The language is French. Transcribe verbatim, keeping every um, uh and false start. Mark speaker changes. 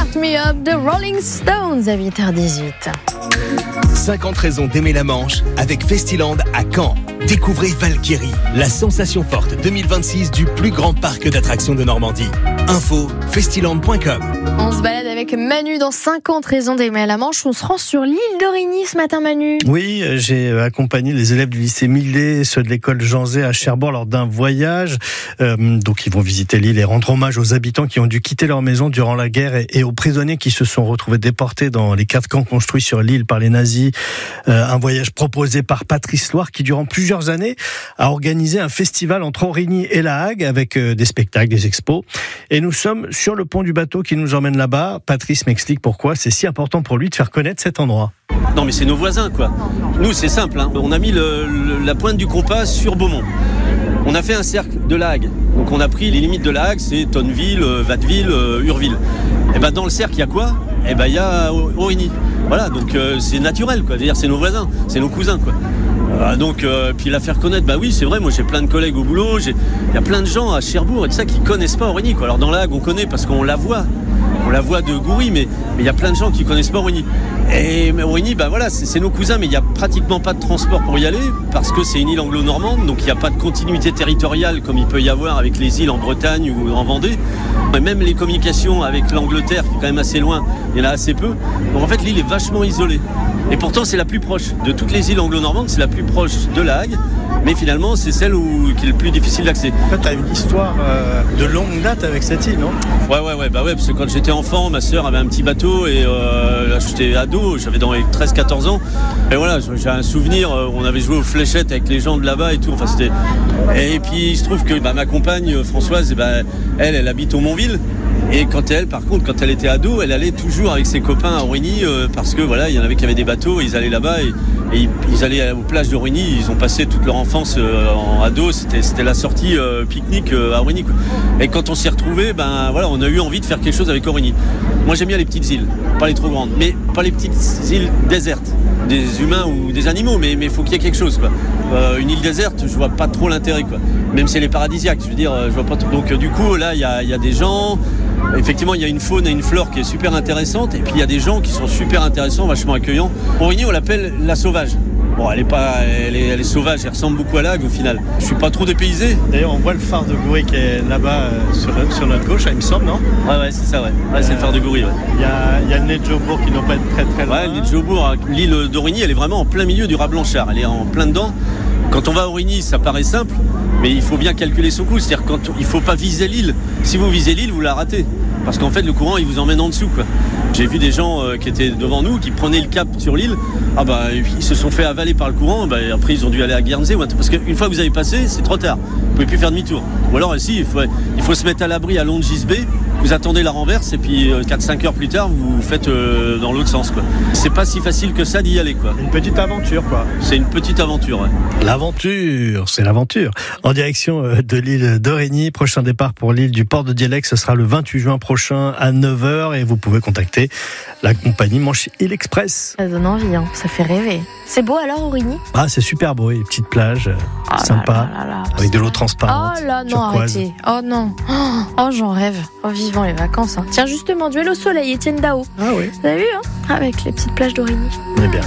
Speaker 1: Start Me Up de Rolling Stones à huit heures dix-huit.
Speaker 2: cinquante raisons d'aimer la Manche avec Festiland à Caen. Découvrez Valkyrie, la sensation forte deux mille vingt-six du plus grand parc d'attractions de Normandie. Info festiland point com.
Speaker 1: On se balade avec Manu dans cinquante raisons d'aimer la Manche. On se rend sur l'île d'Origny ce matin, Manu.
Speaker 3: Oui, j'ai accompagné les élèves du lycée Millet, ceux de l'école Jean Zay à Cherbourg lors d'un voyage. Euh, donc ils vont visiter l'île et rendre hommage aux habitants qui ont dû quitter leur maison durant la guerre et, et aux prisonniers qui se sont retrouvés déportés dans les quatre camps construits sur l'île par les nazis. Euh, un voyage proposé par Patrice Loire qui, durant plusieurs années, a organisé un festival entre Origny et La Hague avec euh, des spectacles, des expos. Et nous sommes sur le pont du bateau qui nous emmène là-bas. Patrice m'explique pourquoi c'est si important pour lui de faire connaître cet endroit.
Speaker 4: Non mais c'est nos voisins quoi. Nous c'est simple, hein. On a mis le, le, la pointe du compas sur Beaumont. On a fait un cercle de La Hague. Donc on a pris les limites de La Hague, c'est Tonneville, Watteville, Urville. Et ben dans le cercle il y a quoi ? Et ben il y a Origny. Voilà, donc euh, c'est naturel quoi. C'est-à-dire c'est nos voisins, c'est nos cousins quoi. Euh, donc euh, puis la faire connaître, bah oui c'est vrai, moi j'ai plein de collègues au boulot, il y a plein de gens à Cherbourg et tout ça qui connaissent pas Origny quoi. Alors dans La Hague on connaît parce qu'on la voit. On la voit de Goury, mais il y a plein de gens qui connaissent pas Origny. Et Origny, bah voilà, c'est, c'est nos cousins, mais il n'y a pratiquement pas de transport pour y aller, parce que c'est une île anglo-normande, donc il n'y a pas de continuité territoriale comme il peut y avoir avec les îles en Bretagne ou en Vendée. Et même les communications avec l'Angleterre, qui est quand même assez loin, il y en a assez peu. Donc en fait, l'île est vachement isolée. Et pourtant, c'est la plus proche. De toutes les îles anglo-normandes, c'est la plus proche de La Hague. Mais finalement, c'est celle où, qui est le plus difficile d'accès.
Speaker 3: En fait, tu as une histoire euh, de longue date avec cette île, non ?
Speaker 4: Ouais, ouais, ouais, bah ouais, parce que quand j'étais enfant, ma sœur avait un petit bateau et euh, là, j'étais ado, j'avais dans les treize quatorze ans. Et voilà, j'ai un souvenir, on avait joué aux fléchettes avec les gens de là-bas et tout. Enfin, c'était... Et puis, il se trouve que bah, ma compagne, Françoise, bah, elle, elle habite au Montville. Et quand elle, par contre, quand elle était ado, elle allait toujours avec ses copains à Origny euh, parce que voilà, il y en avait qui avaient des bateaux, et ils allaient là-bas et, et ils, ils allaient aux plages d'Origny. Ils ont passé toute leur enfance euh, en ado. C'était, c'était la sortie euh, pique-nique euh, à Origny, quoi. Et quand on s'y retrouvait, ben voilà, on a eu envie de faire quelque chose avec Origny. Moi, j'aime bien les petites îles, pas les trop grandes, mais pas les petites îles désertes, des humains ou des animaux, mais mais faut qu'il y ait quelque chose, quoi. Euh, une île déserte, je vois pas trop l'intérêt, quoi. Même si elle est paradisiaque, je veux dire, je vois pas trop. Donc euh, du coup, là, il y a, y a des gens. Effectivement, il y a une faune et une flore qui est super intéressante, et puis il y a des gens qui sont super intéressants, vachement accueillants. Origny, on l'appelle la sauvage. Bon, elle est pas, elle est, elle est sauvage, elle ressemble beaucoup à La Hague au final. Je suis pas trop dépaysé.
Speaker 3: D'ailleurs, on voit le phare de Goury qui est là-bas euh, sur, sur notre gauche, il me semble, non ?
Speaker 4: Ouais, ouais, c'est ça, ouais. Ouais, c'est euh, le phare de Goury, ouais.
Speaker 3: Il y a, y a le nez de Jobourg qui doit pas être très très loin.
Speaker 4: Ouais, le nez de Jobourg, l'île d'Origny, elle est vraiment en plein milieu du Raz Blanchard. Elle est en plein dedans. Quand on va à Origny, ça paraît simple, mais il faut bien calculer son coût. C'est-à-dire quand il faut pas viser l'île. Si vous visez l'île, vous la ratez. Parce qu'en fait, le courant, il vous emmène en dessous, quoi. J'ai vu des gens euh, qui étaient devant nous, qui prenaient le cap sur l'île. Ah bah, ils se sont fait avaler par le courant. Bah, après, ils ont dû aller à Guernsey. Parce qu'une fois que vous avez passé, c'est trop tard. Vous pouvez plus faire demi-tour. Ou alors, ici, il faut, il faut se mettre à l'abri à Longis-Bay. Vous attendez la renverse et puis euh, quatre cinq heures plus tard, vous faites euh, dans l'autre sens, quoi. C'est pas si facile que ça d'y aller, quoi.
Speaker 3: Une petite aventure, quoi.
Speaker 4: C'est une petite aventure, ouais.
Speaker 3: L'aventure, c'est l'aventure. En direction de l'île d'Origny, prochain départ pour l'île du Port de Dialecq, ce sera le vingt-huit juin prochain à neuf heures et vous pouvez contacter la compagnie Manche Île Express.
Speaker 1: Ça donne envie, hein. Ça fait rêver. C'est beau alors, Origny ?
Speaker 3: Ah, c'est super beau, et petites plages,
Speaker 1: oh
Speaker 3: sympa,
Speaker 1: là là là là.
Speaker 3: avec de l'eau transparente.
Speaker 1: Oh là non,
Speaker 3: turquoise.
Speaker 1: arrêtez. Oh non. Oh, oh, j'en rêve. Oh, vivant les vacances. Hein. Tiens, justement, duel au soleil, Étienne Dao.
Speaker 3: Ah oui.
Speaker 1: Vous avez vu, hein ? Avec les petites plages d'Origny.
Speaker 3: Eh bien.